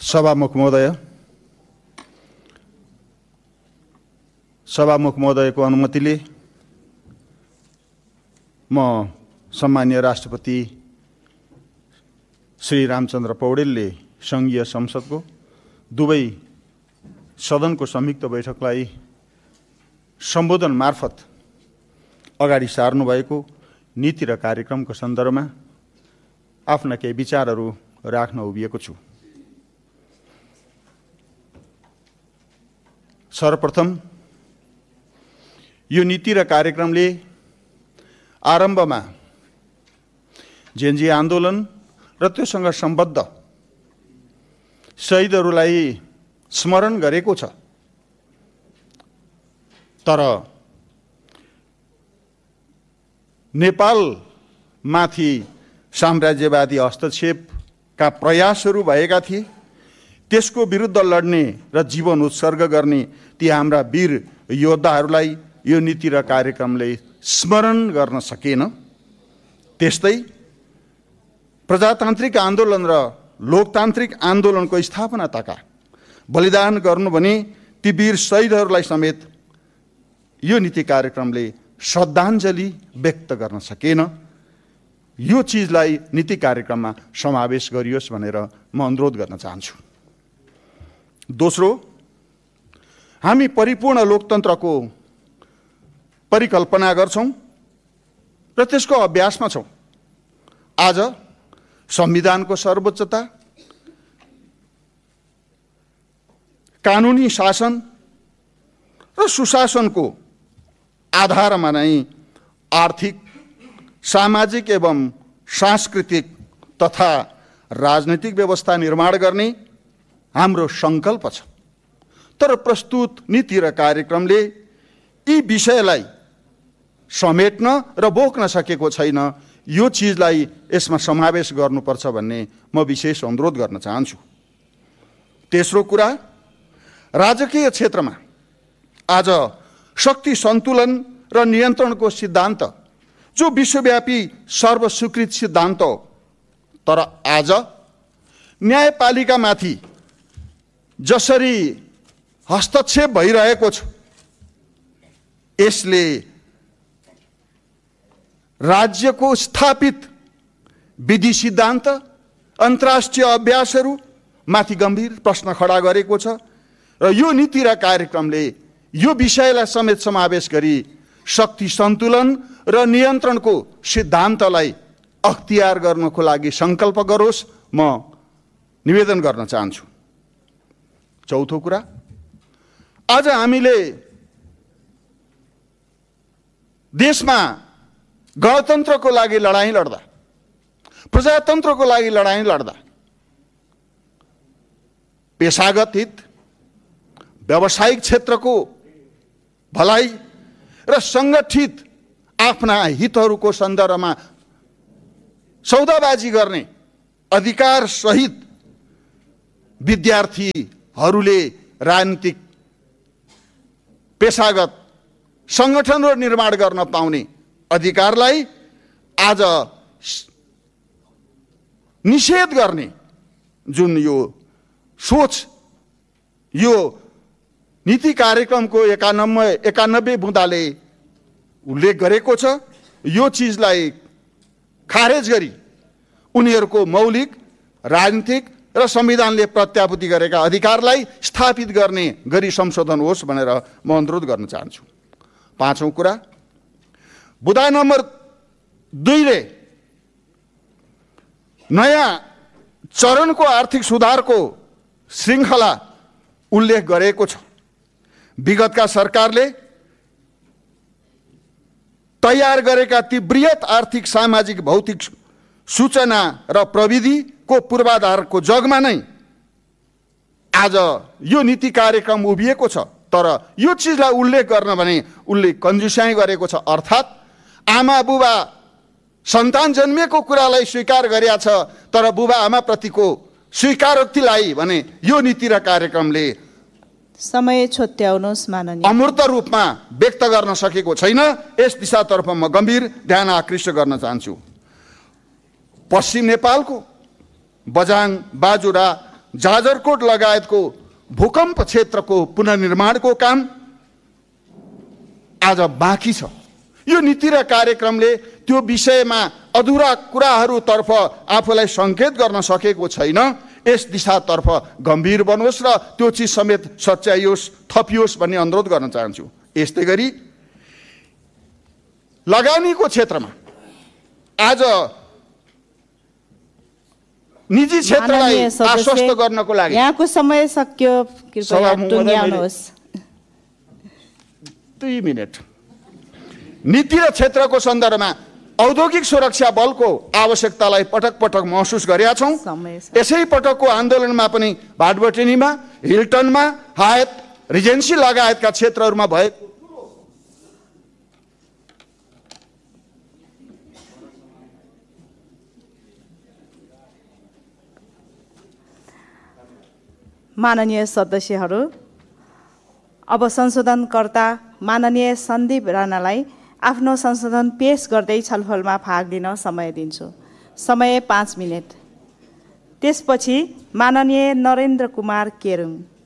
सभामुख महोदयको अनुमतिले म सम्माननीय राष्ट्रपति श्री रामचन्द्र पौडेलले सङ्घीय संसदको दुवै सदनको संयुक्त बैठकलाई सम्बोधन मार्फत अगाडि सार्नु भएको नीति र कार्यक्रमको सन्दर्भमा आफ्ना केही विचारहरू राख्न उभिएको छु। सर्वप्रथम यो नीति र कार्यक्रमले आरम्भमा जेएनजी आन्दोलन र त्योसँग सम्बद्ध शहीदहरूलाई स्मरण गरेको छ, तर नेपालमाथि साम्राज्यवादी हस्तक्षेपका प्रयासहरू भएका थिए। त्यसको विरुद्ध लड्ने र जीवन उत्सर्ग गर्ने ती हाम्रा वीर योद्धाहरूलाई यो नीति र कार्यक्रमले स्मरण गर्न सकेन। त्यस्तै प्रजातान्त्रिक आन्दोलन र लोकतान्त्रिक आन्दोलनको स्थापनाका बलिदान गर्नु भने ती वीर शहीदहरूलाई समेत यो नीति कार्यक्रमले श्रद्धाञ्जली व्यक्त गर्न सकेन। यो चिजलाई नीति कार्यक्रममा समावेश गरियोस् भनेर म अनुरोध गर्न चाहन्छु। दोस्रो, हामी परिपूर्ण लोकतन्त्रको परिकल्पना गर्छौं र त्यसको अभ्यासमा छौं। आज संविधानको सर्वोच्चता, कानुनी शासन र सुशासनको आधारमा नै आर्थिक, सामाजिक एवं सांस्कृतिक तथा राजनैतिक व्यवस्था निर्माण गर्ने हाम्रो संकल्प छ। तर प्रस्तुत नीति र कार्यक्रमले यी विषयलाई समेट्न र बोक्न सकेको छैन। यो चिजलाई यसमा समावेश गर्नुपर्छ भन्ने म विशेष अनुरोध गर्न चाहन्छु। तेस्रो कुरा, राजकीय क्षेत्रमा आज शक्ति सन्तुलन र नियन्त्रणको सिद्धान्त जो विश्वव्यापी सर्वस्वीकृत सिद्धान्त हो, तर आज न्यायपालिकामाथि जसरी हस्तक्षेप भइरहेको छ, यसले राज्यको स्थापित विधि सिद्धान्त, अन्तर्राष्ट्रिय अभ्यासहरू माथि गम्भीर प्रश्न खडा गरेको छ र यो नीति र कार्यक्रमले यो विषयलाई समेत समावेश गरी शक्ति सन्तुलन र नियन्त्रणको सिद्धान्तलाई अख्तियार गर्नको लागि संकल्प गरोस्, म निवेदन गर्न चाहन्छु। चौथो कुरा, आज हामीले देशमा गणतन्त्रको लागि लडाईँ लड्दा, प्रजातन्त्रको लागि लडाईँ लड्दा पेशागत हित, व्यावसायिक क्षेत्रको भलाइ र सङ्गठित आफ्ना हितहरूको सन्दर्भमा सौदाबाजी गर्ने अधिकार सहित विद्यार्थीहरूले राजनीतिक पेशागत सङ्गठनहरू निर्माण गर्न पाउने अधिकारलाई आज निषेध गर्ने जुन यो सोच यो नीति कार्यक्रमको 91 बुँदाले उल्लेख गरेको छ, यो चिजलाई खारेज गरी उनीहरूको मौलिक राजनीतिक र संविधानले प्रत्याभूति गरेका अधिकारलाई स्थापित गर्ने गरी संशोधन होस् भनेर म अनुरोध गर्न चाहन्छु। पाँचौं कुरा, बुँदा नम्बर 2 ले नयाँ चरणको आर्थिक सुधारको श्रृङ्खला उल्लेख गरेको छ। विगतका सरकारले तयार गरेका ती बृहत आर्थिक, सामाजिक, भौतिक सूचना र प्रविधिको पूर्वाधारको जगमा नै आज यो नीति कार्यक्रम उभिएको छ। तर यो चिजलाई उल्लेख गर्न भने उनले कन्जुस्याइ गरेको छ। अर्थात् आमा बुबा सन्तान जन्मिएको कुरालाई स्वीकार गरेका छ, तर बुबा आमाप्रतिको स्वीकारोक्तिलाई भने यो नीति र कार्यक्रमले समय छोट्याउनुहोस् माननीय, अमूर्त रूपमा व्यक्त गर्न सकेको छैन। यस दिशातर्फ म गम्भीर ध्यान आकृष्ट गर्न चाहन्छु। पश्चिम नेपालको बझाङ, बाजुरा जाजरकोट लगायतको भूकम्प क्षेत्रको पुनर्निर्माणको काम आज बाँकी छ। यो नीति र कार्यक्रमले त्यो विषयमा अधुरा कुराहरूतर्फ आफूलाई सङ्केत गर्न सकेको छैन। यस दिशातर्फ गम्भीर बनोस् र त्यो चिज समेत सच्याइयोस्, थपियोस् भन्ने अनुरोध गर्न चाहन्छु। यस्तै गरी लगानीको क्षेत्रमा आज निजी क्षेत्रलाई आश्वस्त गर्नको लागि यहाँको समय सक्यो, कृपया टुङ्ग्याउनुहोस्। 2 मिनेट। नीति र क्षेत्रको सन्दर्भमा औद्योगिक सुरक्षा बलको आवश्यकतालाई पटक पटक महसुस गरेका छौँ। यसै पटकको आन्दोलनमा पनि भाटबटेनीमा, हिल्टनमा, हायत रिजेन्सी लगायतका क्षेत्रहरूमा भएको माननीय सदस्यहरू, अब संशोधनकर्ता माननीय सन्दीप राणालाई आफ्नो संशोधन पेश गर्दै छलफलमा भाग लिन समय दिन्छु। समय 5 मिनेट। त्यसपछि माननीय नरेन्द्र कुमार केरुङ।